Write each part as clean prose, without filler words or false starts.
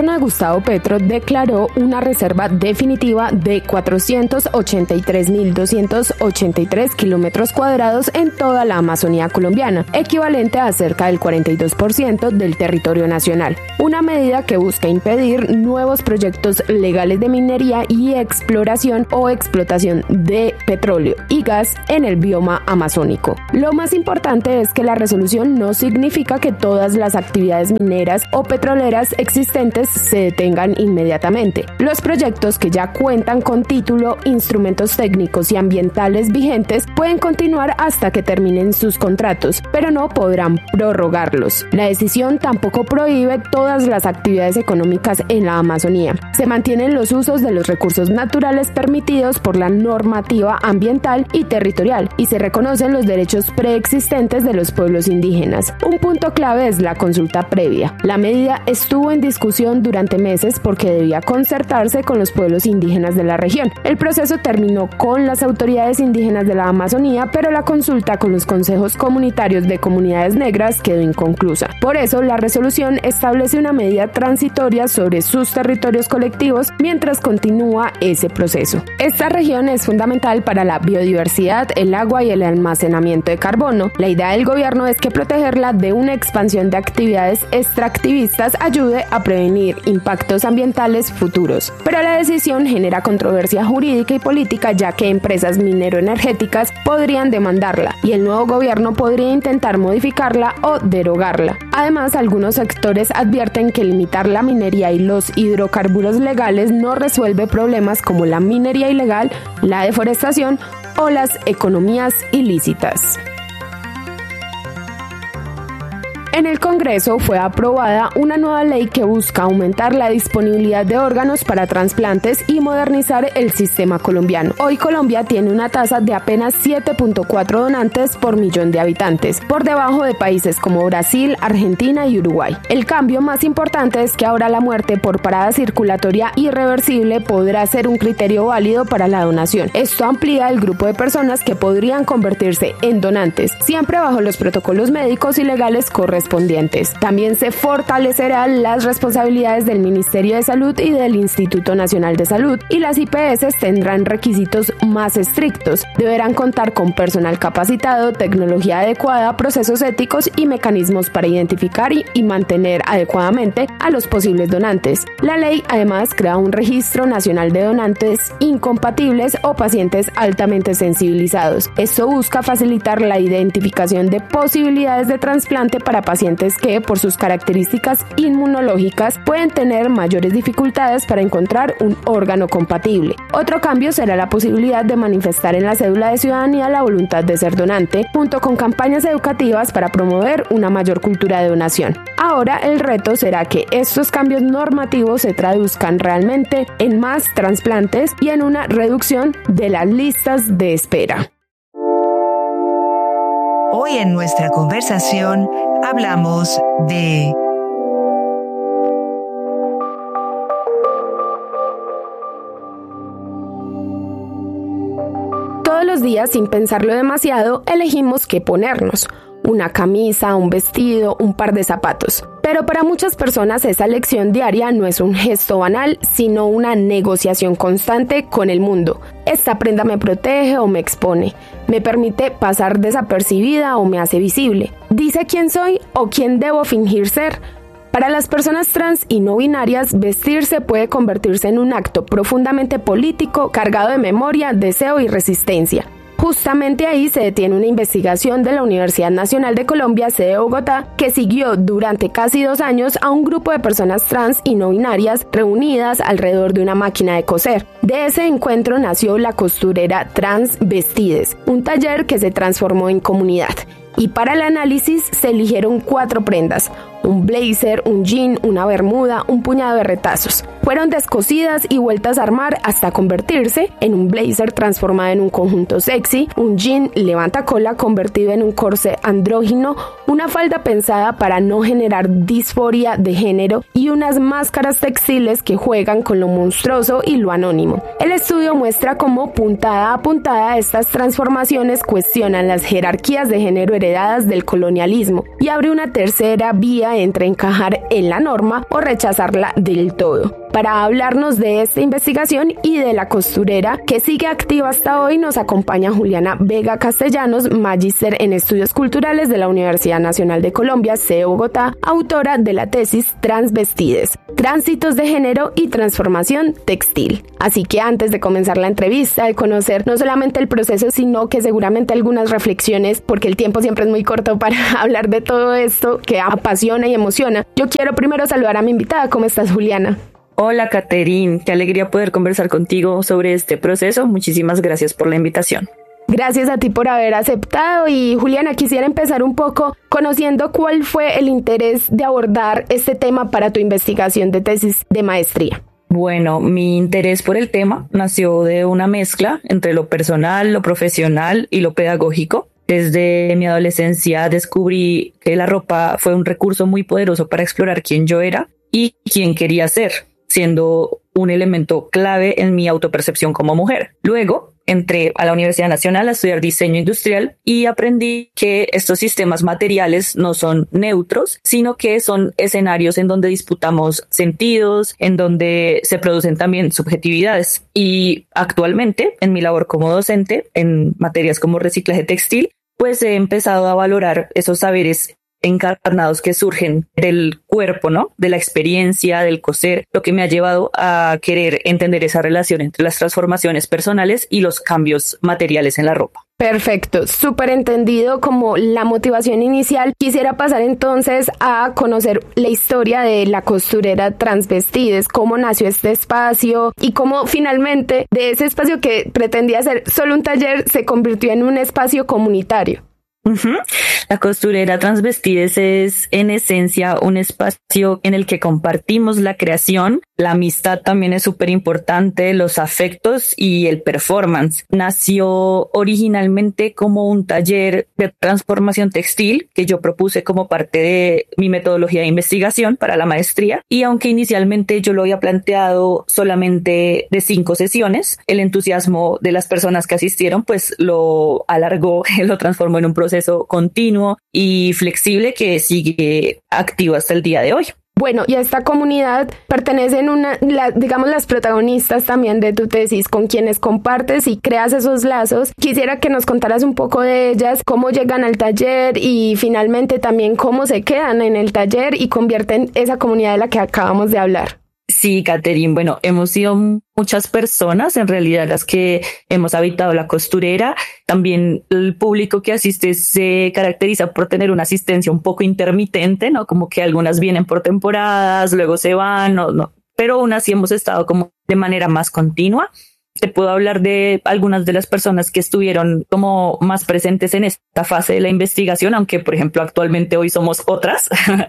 gobierno de Gustavo Petro declaró una reserva definitiva de 483.283 kilómetros cuadrados en toda la Amazonía colombiana, equivalente a cerca del 42% del territorio nacional. Una medida que busca impedir nuevos proyectos legales de minería y exploración o explotación de petróleo y gas en el bioma amazónico. Lo más importante es que la resolución no significa que todas las actividades mineras o petroleras existentes se detengan inmediatamente. Los proyectos que ya cuentan con título, instrumentos técnicos y ambientales vigentes pueden continuar hasta que terminen sus contratos, pero no podrán prorrogarlos. La decisión tampoco prohíbe todas las actividades económicas en la Amazonía. Se mantienen los usos de los recursos naturales permitidos por la normativa ambiental y territorial y se reconocen los derechos preexistentes de los pueblos indígenas. Un punto clave es la consulta previa. La medida estuvo en discusión durante meses porque debía concertarse con los pueblos indígenas de la región. El proceso terminó con las autoridades indígenas de la Amazonía, pero la consulta con los consejos comunitarios de comunidades negras quedó inconclusa. Por eso, la resolución establece una medida transitoria sobre sus territorios colectivos mientras continúa ese proceso. Esta región es fundamental para la biodiversidad, el agua y el almacenamiento de carbono. La idea del gobierno es que protegerla de una expansión de actividades extractivistas ayude a prevenir impactos ambientales futuros. Pero la decisión genera controversia jurídica y política, ya que empresas mineroenergéticas podrían demandarla y el nuevo gobierno podría intentar modificarla o derogarla. Además, algunos sectores advierten que limitar la minería y los hidrocarburos legales no resuelve problemas como la minería ilegal, la deforestación o las economías ilícitas. En el Congreso fue aprobada una nueva ley que busca aumentar la disponibilidad de órganos para trasplantes y modernizar el sistema colombiano. Hoy Colombia tiene una tasa de apenas 7.4 donantes por millón de habitantes, por debajo de países como Brasil, Argentina y Uruguay. El cambio más importante es que ahora la muerte por parada circulatoria irreversible podrá ser un criterio válido para la donación. Esto amplía el grupo de personas que podrían convertirse en donantes, siempre bajo los protocolos médicos y legales correspondientes. También se fortalecerán las responsabilidades del Ministerio de Salud y del Instituto Nacional de Salud, y las IPS tendrán requisitos más estrictos. Deberán contar con personal capacitado, tecnología adecuada, procesos éticos y mecanismos para identificar y mantener adecuadamente a los posibles donantes. La ley además crea un registro nacional de donantes incompatibles o pacientes altamente sensibilizados. Esto busca facilitar la identificación de posibilidades de trasplante para pacientes que, por sus características inmunológicas, pueden tener mayores dificultades para encontrar un órgano compatible. Otro cambio será la posibilidad de manifestar en la cédula de ciudadanía la voluntad de ser donante, junto con campañas educativas para promover una mayor cultura de donación. Ahora el reto será que estos cambios normativos se traduzcan realmente en más trasplantes y en una reducción de las listas de espera. Hoy en nuestra conversación hablamos de todos los días, sin pensarlo demasiado, elegimos qué ponernos: una camisa, un vestido, un par de zapatos. Pero para muchas personas esa elección diaria no es un gesto banal, sino una negociación constante con el mundo. ¿Esta prenda me protege o me expone? ¿Me permite pasar desapercibida o me hace visible? ¿Dice quién soy o quién debo fingir ser? Para las personas trans y no binarias, vestirse puede convertirse en un acto profundamente político, cargado de memoria, deseo y resistencia. Justamente ahí se detiene una investigación de la Universidad Nacional de Colombia, sede de Bogotá, que siguió durante casi 2 años a un grupo de personas trans y no binarias reunidas alrededor de una máquina de coser. De ese encuentro nació la costurera Trans Vestides, un taller que se transformó en comunidad. Y para el análisis se eligieron 4 prendas: un blazer, un jean, una bermuda, un puñado de retazos. Fueron descosidas y vueltas a armar hasta convertirse en un blazer transformado en un conjunto sexy, un jean levantacola convertido en un corsé andrógino, una falda pensada para no generar disforia de género y unas máscaras textiles que juegan con lo monstruoso y lo anónimo. El estudio muestra cómo puntada a puntada estas transformaciones cuestionan las jerarquías de género heredadas del colonialismo y abre una tercera vía duda entre encajar en la norma o rechazarla del todo. Para hablarnos de esta investigación y de la costurera que sigue activa hasta hoy, nos acompaña Juliana Vega Castellanos, magíster en Estudios Culturales de la Universidad Nacional de Colombia, sede Bogotá, autora de la tesis Transvestides, Tránsitos de Género y Transformación Textil. Así que antes de comenzar la entrevista, de conocer no solamente el proceso, sino que seguramente algunas reflexiones, porque el tiempo siempre es muy corto para hablar de todo esto que apasiona y emociona, yo quiero primero saludar a mi invitada. ¿Cómo estás, Juliana? Hola, Caterín. Qué alegría poder conversar contigo sobre este proceso. Muchísimas gracias por la invitación. Gracias a ti por haber aceptado. Y Juliana, quisiera empezar un poco conociendo cuál fue el interés de abordar este tema para tu investigación de tesis de maestría. Bueno, mi interés por el tema nació de una mezcla entre lo personal, lo profesional y lo pedagógico. Desde mi adolescencia descubrí que la ropa fue un recurso muy poderoso para explorar quién yo era y quién quería ser, siendo un elemento clave en mi autopercepción como mujer. Luego entré a la Universidad Nacional a estudiar diseño industrial y aprendí que estos sistemas materiales no son neutros, sino que son escenarios en donde disputamos sentidos, en donde se producen también subjetividades. Y actualmente, en mi labor como docente, en materias como reciclaje textil, pues he empezado a valorar esos saberes encarnados que surgen del cuerpo, ¿no? De la experiencia, del coser, lo que me ha llevado a querer entender esa relación entre las transformaciones personales y los cambios materiales en la ropa. Perfecto, súper entendido como la motivación inicial. Quisiera pasar entonces a conocer la historia de la costurera Transvestides, cómo nació este espacio y cómo finalmente de ese espacio que pretendía ser solo un taller se convirtió en un espacio comunitario. La costurera Transvestides es en esencia un espacio en el que compartimos la creación. La amistad también es súper importante, los afectos y el performance. Nació originalmente como un taller de transformación textil que yo propuse como parte de mi metodología de investigación para la maestría. Y aunque inicialmente yo lo había planteado solamente de 5 sesiones, el entusiasmo de las personas que asistieron pues lo alargó, lo transformó en un proceso continuo y flexible que sigue activo hasta el día de hoy. Bueno, y a esta comunidad pertenecen digamos las protagonistas también de tu tesis, con quienes compartes y creas esos lazos. Quisiera que nos contaras un poco de ellas, cómo llegan al taller y finalmente también cómo se quedan en el taller y convierten esa comunidad de la que acabamos de hablar. Sí, Caterín, bueno, hemos sido muchas personas en realidad las que hemos habitado la costurera. También el público que asiste se caracteriza por tener una asistencia un poco intermitente, ¿no? Como que algunas vienen por temporadas, luego se van, no, pero aún así hemos estado como de manera más continua. Te puedo hablar de algunas de las personas que estuvieron como más presentes en esta fase de la investigación, aunque por ejemplo actualmente hoy somos otras,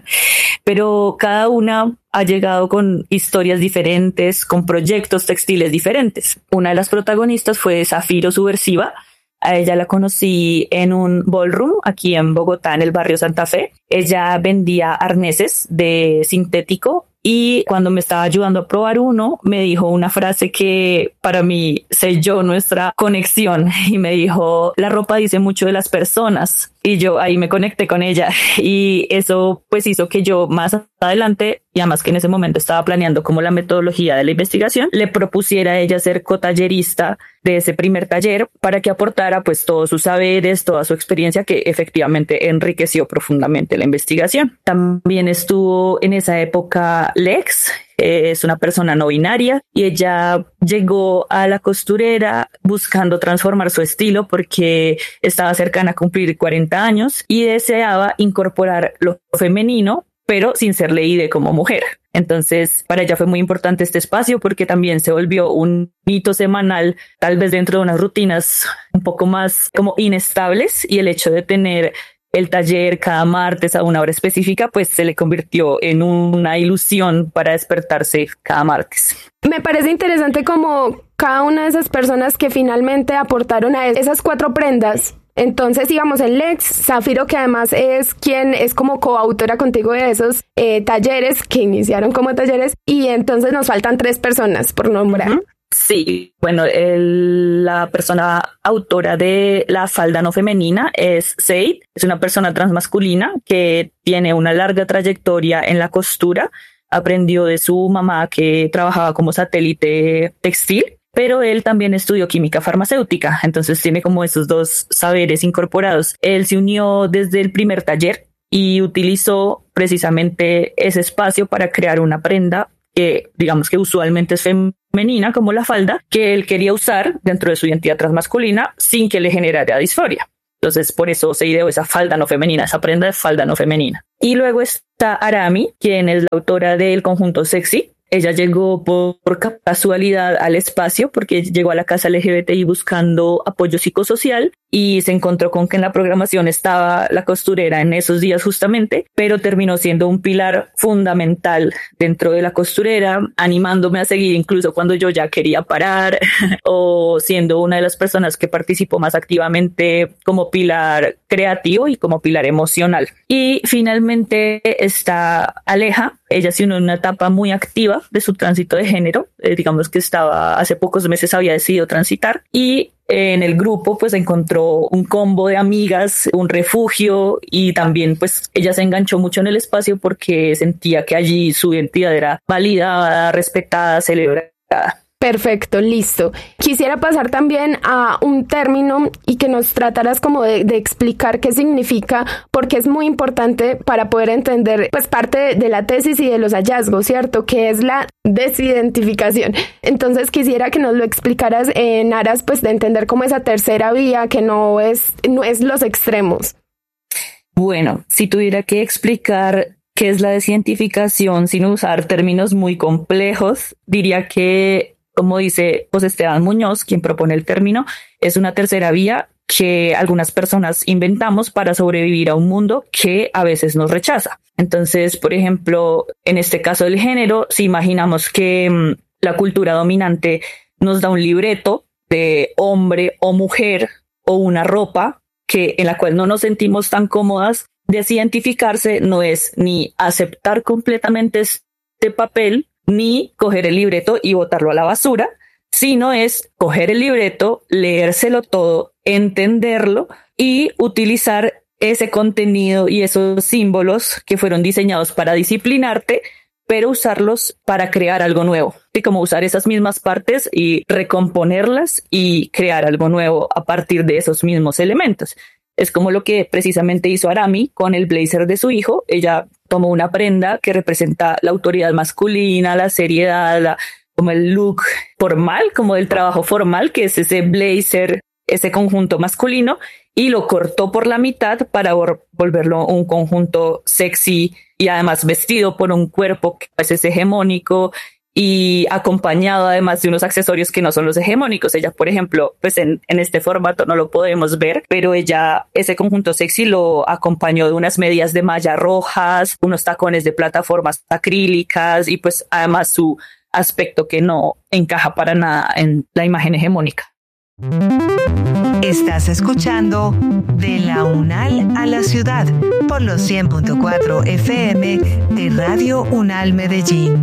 pero cada una ha llegado con historias diferentes, con proyectos textiles diferentes. Una de las protagonistas fue Zafiro Subversiva. A ella la conocí en un ballroom aquí en Bogotá, en el barrio Santa Fe. Ella vendía arneses de sintético y cuando me estaba ayudando a probar uno, me dijo una frase que para mí selló nuestra conexión y me dijo: la ropa dice mucho de las personas. Y yo ahí me conecté con ella y eso pues hizo que yo más adelante, y además que en ese momento estaba planeando como la metodología de la investigación, le propusiera a ella ser cotallerista de ese primer taller para que aportara pues todos sus saberes, toda su experiencia, que efectivamente enriqueció profundamente la investigación. También estuvo en esa época Lex. Es una persona no binaria y ella llegó a la costurera buscando transformar su estilo porque estaba cercana a cumplir 40 años y deseaba incorporar lo femenino, pero sin ser leída como mujer. Entonces, para ella fue muy importante este espacio porque también se volvió un hito semanal, tal vez dentro de unas rutinas un poco más como inestables, y el hecho de tener el taller cada martes a una hora específica, pues se le convirtió en una ilusión para despertarse cada martes. Me parece interesante como cada una de esas personas que finalmente aportaron a esas 4 prendas. Entonces íbamos en Lex, Zafiro, que además es quien es como coautora contigo de esos talleres que iniciaron como talleres, y entonces nos faltan 3 personas por nombrar. Sí, bueno, la persona autora de la falda no femenina es Seid, es una persona transmasculina que tiene una larga trayectoria en la costura, aprendió de su mamá que trabajaba como satélite textil, pero él también estudió química farmacéutica, entonces tiene como esos dos saberes incorporados. Él se unió desde el primer taller y utilizó precisamente ese espacio para crear una prenda que digamos que usualmente es femenina, como la falda, que él quería usar dentro de su identidad transmasculina sin que le generara disforia. Entonces, por eso se ideó esa falda no femenina, esa prenda de falda no femenina. Y luego está Arami, quien es la autora del conjunto Sexy. Ella llegó por casualidad al espacio porque llegó a la casa LGBTI buscando apoyo psicosocial y se encontró con que en la programación estaba la costurera en esos días justamente, pero terminó siendo un pilar fundamental dentro de la costurera, animándome a seguir incluso cuando yo ya quería parar o siendo una de las personas que participó más activamente como pilar creativo y como pilar emocional. Y finalmente está Aleja. Ella se unió en una etapa muy activa de su tránsito de género, digamos que hace pocos meses había decidido transitar y en el grupo pues encontró un combo de amigas, un refugio y también pues ella se enganchó mucho en el espacio porque sentía que allí su identidad era validada, respetada, celebrada. Perfecto, listo. Quisiera pasar también a un término y que nos trataras como de explicar qué significa, porque es muy importante para poder entender pues parte de la tesis y de los hallazgos, ¿cierto? Que es la desidentificación. Entonces quisiera que nos lo explicaras en aras pues de entender como esa tercera vía que no es los extremos. Bueno, si tuviera que explicar qué es la desidentificación sin usar términos muy complejos, diría que, como dice José Esteban Muñoz, quien propone el término, es una tercera vía que algunas personas inventamos para sobrevivir a un mundo que a veces nos rechaza. Entonces, por ejemplo, en este caso del género, si imaginamos que la cultura dominante nos da un libreto de hombre o mujer o una ropa en la cual no nos sentimos tan cómodas, desidentificarse no es ni aceptar completamente este papel, ni coger el libreto y botarlo a la basura, sino es coger el libreto, leérselo todo, entenderlo y utilizar ese contenido y esos símbolos que fueron diseñados para disciplinarte, pero usarlos para crear algo nuevo. Y como usar esas mismas partes y recomponerlas y crear algo nuevo a partir de esos mismos elementos. Es como lo que precisamente hizo Arami con el blazer de su hijo. Ella tomó una prenda que representa la autoridad masculina, la seriedad, como el look formal, como del trabajo formal, que es ese blazer, ese conjunto masculino, y lo cortó por la mitad para volverlo un conjunto sexy y además vestido por un cuerpo que es hegemónico y acompañado además de unos accesorios que no son los hegemónicos. Ella, por ejemplo, pues en este formato no lo podemos ver, pero ella ese conjunto sexy lo acompañó de unas medias de malla rojas, unos tacones de plataformas acrílicas y pues además su aspecto que no encaja para nada en la imagen hegemónica. Estás escuchando De la UNAL a la Ciudad por los 100.4 FM de Radio UNAL Medellín.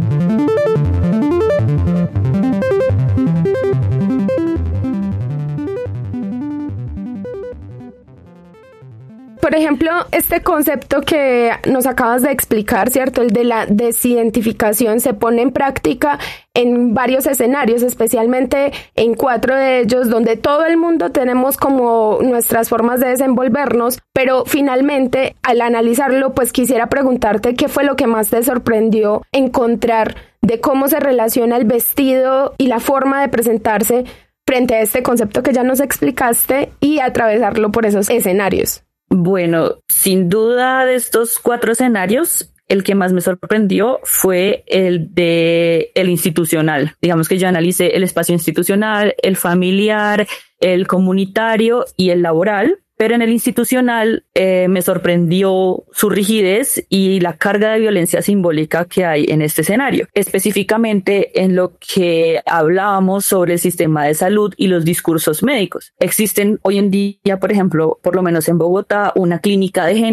Por ejemplo, este concepto que nos acabas de explicar, ¿cierto? El de la desidentificación se pone en práctica en varios escenarios, especialmente en 4 de ellos, donde todo el mundo tenemos como nuestras formas de desenvolvernos, pero finalmente, al analizarlo, pues quisiera preguntarte qué fue lo que más te sorprendió encontrar de cómo se relaciona el vestido y la forma de presentarse frente a este concepto que ya nos explicaste y atravesarlo por esos escenarios. Bueno, sin duda de estos 4 escenarios, el que más me sorprendió fue el institucional. Digamos que yo analicé el espacio institucional, el familiar, el comunitario y el laboral. Pero en el institucional me sorprendió su rigidez y la carga de violencia simbólica que hay en este escenario, específicamente en lo que hablábamos sobre el sistema de salud y los discursos médicos. Existen hoy en día, por ejemplo, por lo menos en Bogotá, una clínica de género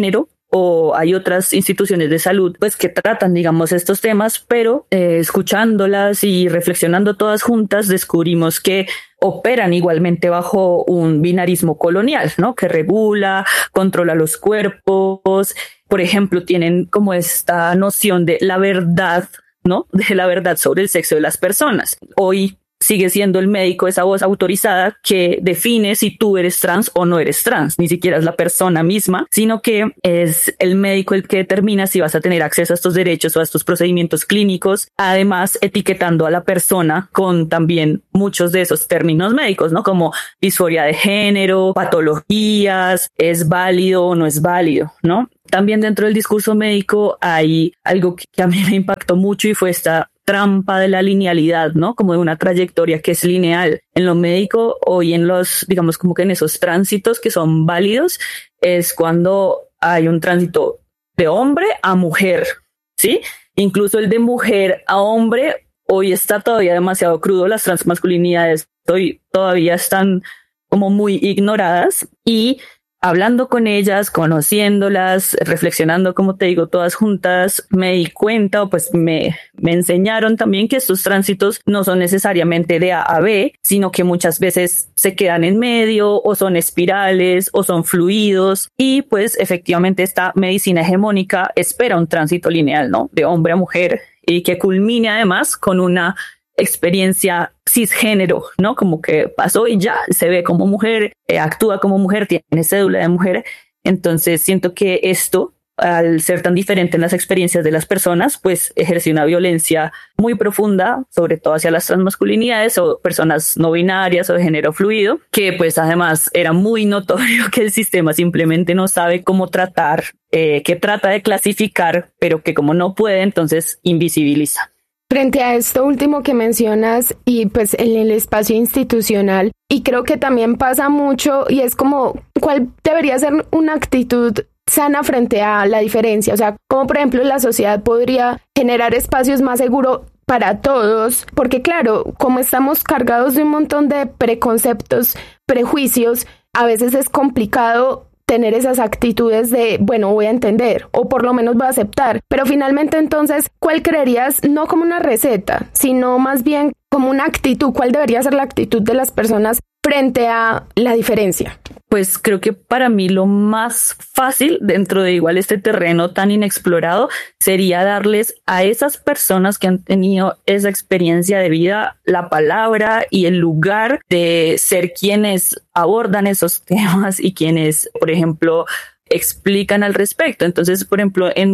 o hay otras instituciones de salud pues que tratan, digamos, estos temas, pero escuchándolas y reflexionando todas juntas descubrimos que operan igualmente bajo un binarismo colonial, ¿no? Que regula, controla los cuerpos. Por ejemplo, tienen como esta noción de la verdad, ¿no? De la verdad sobre el sexo de las personas. Hoy sigue siendo el médico esa voz autorizada que define si tú eres trans o no eres trans. Ni siquiera es la persona misma, sino que es el médico el que determina si vas a tener acceso a estos derechos o a estos procedimientos clínicos, además etiquetando a la persona con también muchos de esos términos médicos, ¿no? Como disforia de género, patologías, es válido o no es válido, ¿no? También dentro del discurso médico hay algo que a mí me impactó mucho y fue esta trampa de la linealidad, ¿no? Como de una trayectoria que es lineal. En lo médico o en los, digamos, como que en esos tránsitos que son válidos, es cuando hay un tránsito de hombre a mujer, ¿sí? Incluso el de mujer a hombre, hoy está todavía demasiado crudo, las transmasculinidades todavía están como muy ignoradas y hablando con ellas, conociéndolas, reflexionando, como te digo, todas juntas, me di cuenta o pues me enseñaron también que estos tránsitos no son necesariamente de A a B, sino que muchas veces se quedan en medio o son espirales o son fluidos y pues efectivamente esta medicina hegemónica espera un tránsito lineal, ¿no? De hombre a mujer y que culmine además con una experiencia cisgénero, ¿no? Como que pasó y ya se ve como mujer, actúa como mujer, tiene cédula de mujer. Entonces siento que esto, al ser tan diferente en las experiencias de las personas, pues ejerce una violencia muy profunda, sobre todo hacia las transmasculinidades o personas no binarias o de género fluido, que pues además era muy notorio que el sistema simplemente no sabe cómo tratar, que trata de clasificar, pero que como no puede, entonces invisibiliza. Frente a esto último que mencionas y pues en el espacio institucional, y creo que también pasa mucho y es como cuál debería ser una actitud sana frente a la diferencia, o sea, como por ejemplo la sociedad podría generar espacios más seguros para todos, porque claro, como estamos cargados de un montón de preconceptos, prejuicios, a veces es complicado tener esas actitudes de, bueno, voy a entender o por lo menos voy a aceptar. Pero finalmente entonces, ¿cuál creerías? No como una receta, sino más bien como una actitud. ¿Cuál debería ser la actitud de las personas frente a la diferencia? Pues creo que para mí lo más fácil dentro de igual este terreno tan inexplorado sería darles a esas personas que han tenido esa experiencia de vida la palabra y el lugar de ser quienes abordan esos temas y quienes, por ejemplo, explican al respecto. Entonces, por ejemplo, en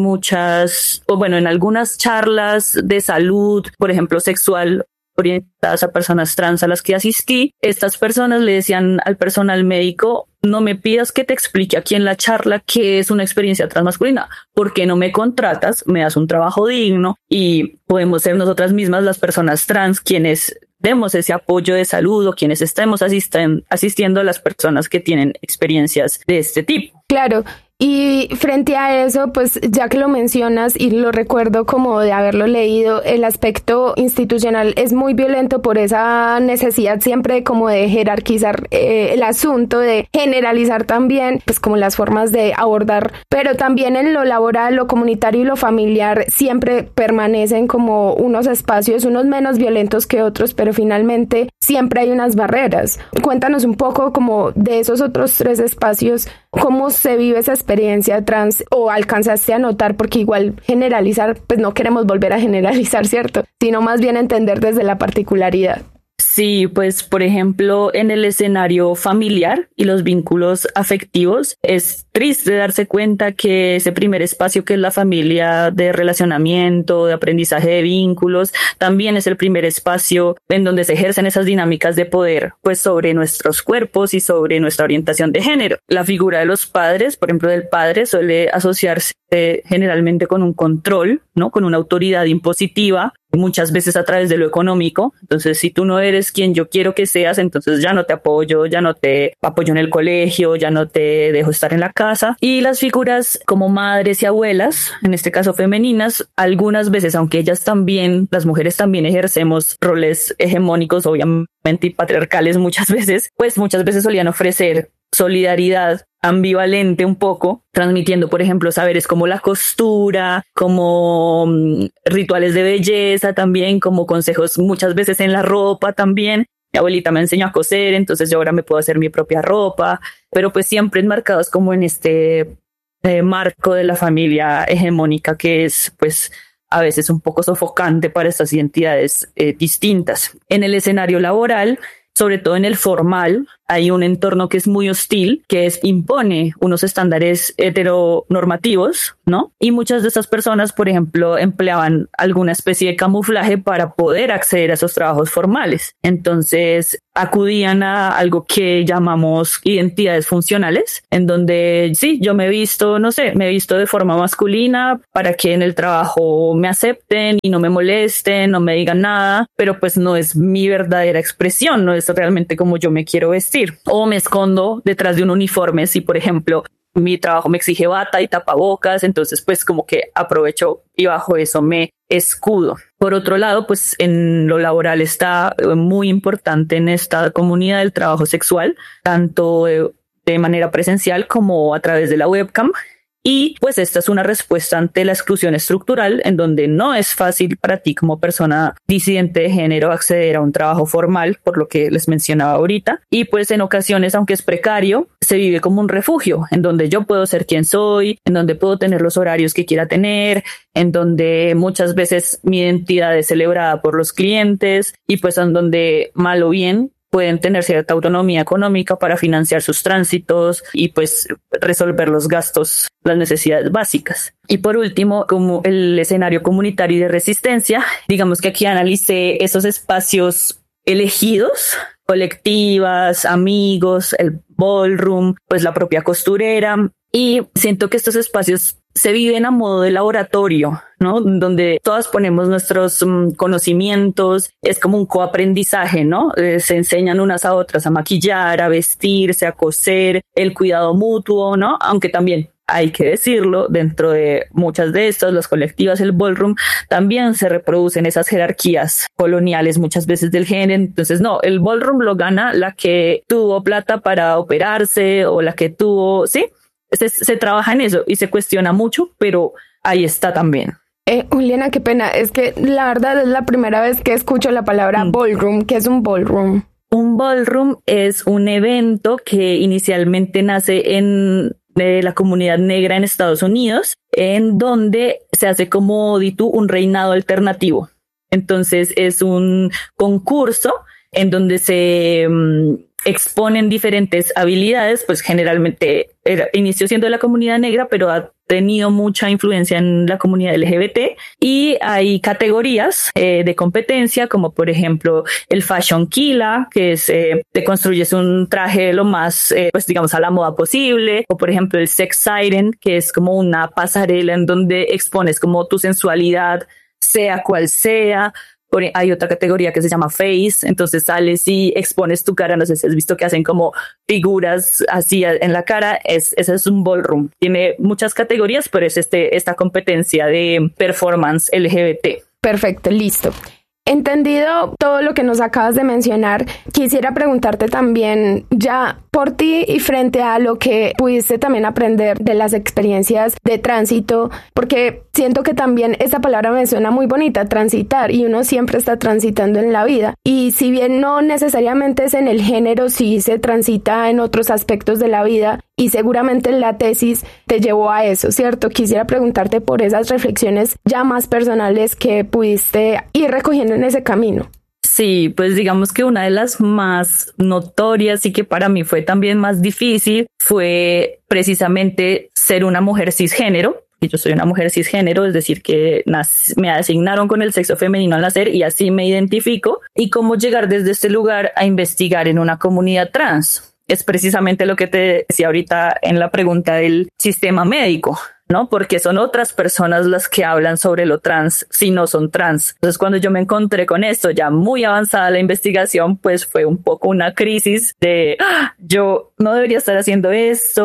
algunas charlas de salud, por ejemplo, sexual, orientadas a personas trans a las que asistí, estas personas le decían al personal médico: no me pidas que te explique aquí en la charla qué es una experiencia transmasculina, porque no me contratas, me das un trabajo digno y podemos ser nosotras mismas las personas trans quienes demos ese apoyo de salud o quienes estemos asistiendo a las personas que tienen experiencias de este tipo. Claro. Y frente a eso, pues ya que lo mencionas y lo recuerdo como de haberlo leído, el aspecto institucional es muy violento por esa necesidad siempre como de jerarquizar el asunto, de generalizar también pues como las formas de abordar, pero también en lo laboral, lo comunitario y lo familiar siempre permanecen como unos espacios, unos menos violentos que otros, pero finalmente siempre hay unas barreras. Cuéntanos un poco como de esos otros 3 espacios, cómo se vive esa experiencia trans o alcanzaste a notar, porque igual generalizar, pues no queremos volver a generalizar, ¿cierto? Sino más bien entender desde la particularidad. Sí, pues por ejemplo, en el escenario familiar y los vínculos afectivos, es triste darse cuenta que ese primer espacio que es la familia de relacionamiento, de aprendizaje de vínculos, también es el primer espacio en donde se ejercen esas dinámicas de poder, pues sobre nuestros cuerpos y sobre nuestra orientación de género. La figura de los padres, por ejemplo, del padre suele asociarse generalmente con un control, ¿no? Con una autoridad impositiva, muchas veces a través de lo económico. Entonces, si tú no eres quien yo quiero que seas, entonces ya no te apoyo, ya no te apoyo en el colegio, ya no te dejo estar en la casa. Y las figuras como madres y abuelas, en este caso femeninas, algunas veces, aunque ellas también, las mujeres también ejercemos roles hegemónicos, obviamente, y patriarcales muchas veces, pues muchas veces solían ofrecer solidaridad ambivalente un poco, transmitiendo, por ejemplo, saberes como la costura, como rituales de belleza también, como consejos muchas veces en la ropa también. Mi abuelita me enseñó a coser, entonces yo ahora me puedo hacer mi propia ropa, pero pues siempre enmarcados como en este marco de la familia hegemónica que es pues a veces un poco sofocante para estas identidades distintas. En el escenario laboral, sobre todo en el formal, hay un entorno que es muy hostil, que impone unos estándares heteronormativos, ¿no? Y muchas de esas personas, por ejemplo, empleaban alguna especie de camuflaje para poder acceder a esos trabajos formales. Entonces, acudían a algo que llamamos identidades funcionales, en donde sí, yo me he visto, no sé, me he visto de forma masculina para que en el trabajo me acepten y no me molesten, no me digan nada, pero pues no es mi verdadera expresión, no es realmente como yo me quiero vestir. O me escondo detrás de un uniforme si, por ejemplo, mi trabajo me exige bata y tapabocas, entonces pues como que aprovecho y bajo eso me escudo. Por otro lado, pues en lo laboral está muy importante en esta comunidad el trabajo sexual, tanto de manera presencial como a través de la webcam. Y pues esta es una respuesta ante la exclusión estructural en donde no es fácil para ti como persona disidente de género acceder a un trabajo formal, por lo que les mencionaba ahorita. Y pues en ocasiones, aunque es precario, se vive como un refugio en donde yo puedo ser quien soy, en donde puedo tener los horarios que quiera tener, en donde muchas veces mi identidad es celebrada por los clientes y pues en donde mal o bien pueden tener cierta autonomía económica para financiar sus tránsitos y pues resolver los gastos, las necesidades básicas. Y por último, como el escenario comunitario y de resistencia, digamos que aquí analicé esos espacios elegidos, colectivas, amigos, el ballroom, pues la propia costurera, y siento que estos espacios se viven a modo de laboratorio, ¿no? Donde todas ponemos nuestros conocimientos, es como un coaprendizaje, ¿no? Se enseñan unas a otras a maquillar, a vestirse, a coser, el cuidado mutuo, ¿no? Aunque también hay que decirlo, dentro de muchas de estas, las colectivas, el ballroom, también se reproducen esas jerarquías coloniales muchas veces del género. Entonces, no, el ballroom lo gana la que tuvo plata para operarse o la que tuvo, sí. Se trabaja en eso y se cuestiona mucho, pero ahí está también. Juliana, qué pena, es que la verdad es la primera vez que escucho la palabra ballroom. ¿Qué es un ballroom? Un ballroom es un evento que inicialmente nace en la comunidad negra en Estados Unidos, en donde se hace como di tú un reinado alternativo. Entonces es un concurso en donde se exponen diferentes habilidades, pues generalmente inició siendo de la comunidad negra, pero ha tenido mucha influencia en la comunidad LGBT y hay categorías de competencia, como por ejemplo el Fashion Killa, que es te construyes un traje lo más, pues digamos, a la moda posible, o por ejemplo el Sex Siren, que es como una pasarela en donde expones como tu sensualidad, sea cual sea. Hay otra categoría que se llama Face, entonces sales y expones tu cara, no sé si has visto que hacen como figuras así en la cara, ese es un ballroom. Tiene muchas categorías, pero es esta competencia de performance LGBT. Perfecto, listo. Entendido todo lo que nos acabas de mencionar, quisiera preguntarte también ya por ti y frente a lo que pudiste también aprender de las experiencias de tránsito, porque siento que también esa palabra me suena muy bonita, transitar, y uno siempre está transitando en la vida. Y si bien no necesariamente es en el género, sí se transita en otros aspectos de la vida y seguramente la tesis te llevó a eso, ¿cierto? Quisiera preguntarte por esas reflexiones ya más personales que pudiste ir recogiendo en ese camino. Sí, pues digamos que una de las más notorias y que para mí fue también más difícil fue precisamente ser una mujer cisgénero. Y yo soy una mujer cisgénero, es decir, que me asignaron con el sexo femenino al nacer y así me identifico. Y cómo llegar desde este lugar a investigar en una comunidad trans. Es precisamente lo que te decía ahorita en la pregunta del sistema médico, ¿no? Porque son otras personas las que hablan sobre lo trans si no son trans. Entonces, cuando yo me encontré con esto, ya muy avanzada la investigación, pues fue un poco una crisis de yo no debería estar haciendo esto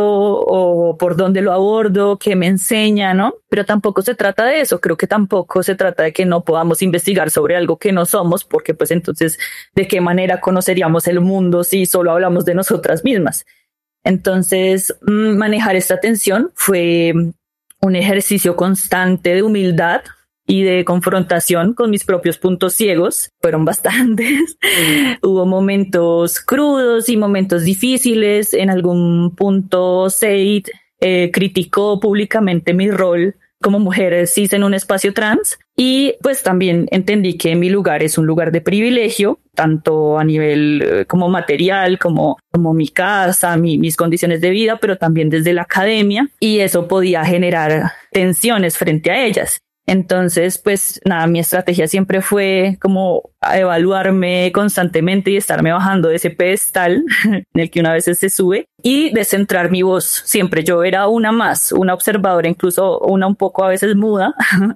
o por dónde lo abordo, qué me enseña, ¿no? Pero tampoco se trata de eso. Creo que tampoco se trata de que no podamos investigar sobre algo que no somos, porque pues entonces, ¿de qué manera conoceríamos el mundo si solo hablamos de nosotras mismas? Entonces, manejar esta tensión fue un ejercicio constante de humildad y de confrontación con mis propios puntos ciegos. Fueron bastantes. Hubo momentos crudos y momentos difíciles. En algún punto Seid criticó públicamente mi rol como mujer cis en un espacio trans, y pues también entendí que mi lugar es un lugar de privilegio, tanto a nivel como material, como mi casa, mis condiciones de vida, pero también desde la academia, y eso podía generar tensiones frente a ellas. Entonces, pues nada, mi estrategia siempre fue como evaluarme constantemente y estarme bajando de ese pedestal en el que una vez se sube, y descentrar mi voz. Siempre yo era una más, una observadora, incluso una un poco a veces muda,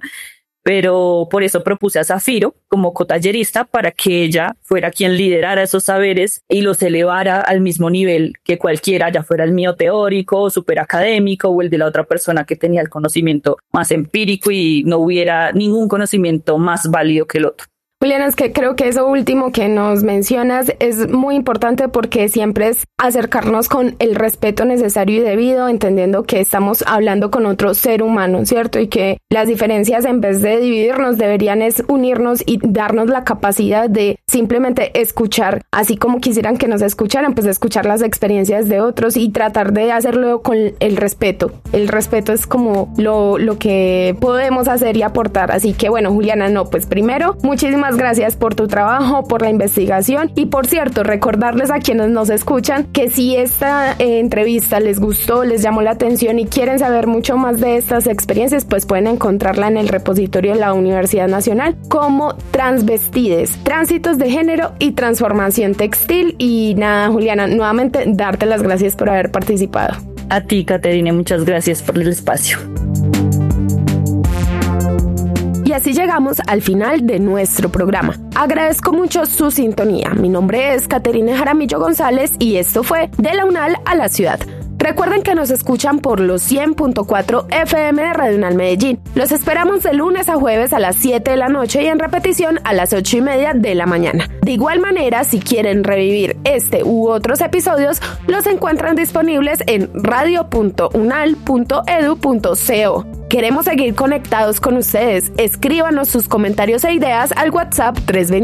pero por eso propuse a Zafiro como cotallerista, para que ella fuera quien liderara esos saberes y los elevara al mismo nivel que cualquiera, ya fuera el mío teórico o súper académico o el de la otra persona que tenía el conocimiento más empírico, y no hubiera ningún conocimiento más válido que el otro. Juliana, es que creo que eso último que nos mencionas es muy importante, porque siempre es acercarnos con el respeto necesario y debido, entendiendo que estamos hablando con otro ser humano, ¿cierto? Y que las diferencias, en vez de dividirnos, deberían es unirnos y darnos la capacidad de simplemente escuchar, así como quisieran que nos escucharan, pues escuchar las experiencias de otros y tratar de hacerlo con el respeto. El respeto es como lo que podemos hacer y aportar. Así que bueno, Juliana, pues primero, muchísimas gracias por tu trabajo, por la investigación, y por cierto, recordarles a quienes nos escuchan que si esta entrevista les gustó, les llamó la atención y quieren saber mucho más de estas experiencias, pues pueden encontrarla en el repositorio de la Universidad Nacional como Transvestides, Tránsitos de Género y Transformación Textil. Y nada, Juliana, nuevamente darte las gracias por haber participado. A ti, Caterine, muchas gracias por el espacio. Y así llegamos al final de nuestro programa. Agradezco mucho su sintonía. Mi nombre es Caterine Jaramillo González y esto fue De la UNAL a la Ciudad. Recuerden que nos escuchan por los 100.4 FM de Radio UNAL Medellín. Los esperamos de lunes a jueves a las 7 de la noche y en repetición a las 8:30 de la mañana. De igual manera, si quieren revivir este u otros episodios, los encuentran disponibles en radio.unal.edu.co. Queremos seguir conectados con ustedes. Escríbanos sus comentarios e ideas al WhatsApp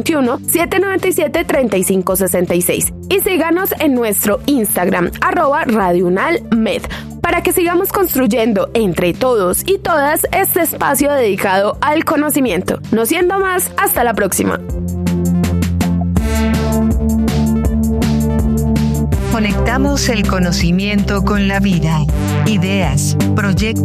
321-797-3566 y síganos en nuestro Instagram @RadioUnalMed, para que sigamos construyendo entre todos y todas este espacio dedicado al conocimiento. No siendo más, hasta la próxima. Conectamos el conocimiento con la vida, ideas, proyectos